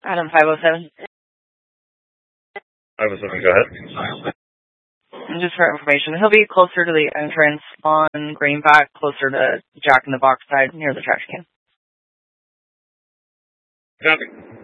Adam 507. 507, go ahead. Just for information, he'll be closer to the entrance on Greenback, closer to Jack in the Box side, near the trash can. Copy.